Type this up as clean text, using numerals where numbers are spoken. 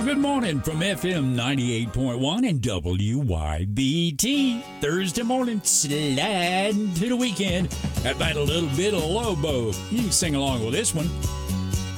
Good morning from FM 98.1 and WYBT. Thursday morning, sliding to the weekend. How about a little bit of Lobo? You can sing along with this one.